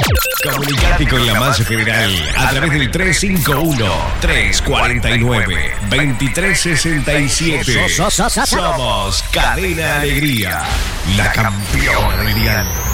Comunicate con la masa general a través del 351-349-2367. Somos Cadena Alegría, la campeona del dial.